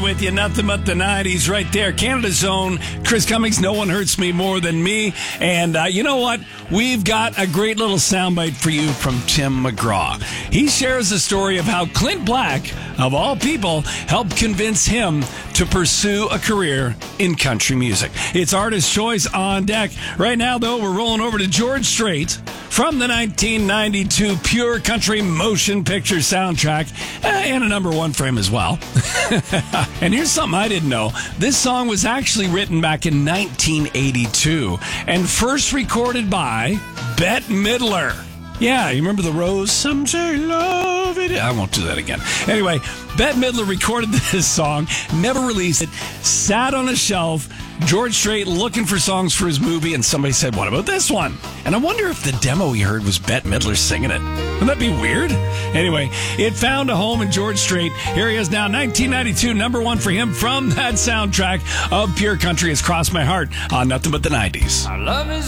with you. Nothing but the 90s right there. Canada's own Chris Cummings, No One Hurts Me More Than Me. And you know what? We've got a great little soundbite for you from Tim McGraw. He shares the story of how Clint Black, of all people, helped convince him to pursue a career in country music. It's Artist Choice on deck. Right now, though, we're rolling over to George Strait from the 1992 Pure Country Motion Picture soundtrack, and a number one for him as well. And here's something I didn't know. This song was actually written back in 1982 and first recorded by Bette Midler. Yeah, you remember the Rose? Some say love it. I won't do that again. Anyway, Bette Midler recorded this song, never released it, sat on a shelf. George Strait looking for songs for his movie, and somebody said, what about this one? And I wonder if the demo he heard was Bette Midler singing it. Wouldn't that be weird? Anyway, it found a home in George Strait. Here he is now, 1992, number one for him from that soundtrack of Pure Country has crossed my heart on Nothing But the 90s. Our love is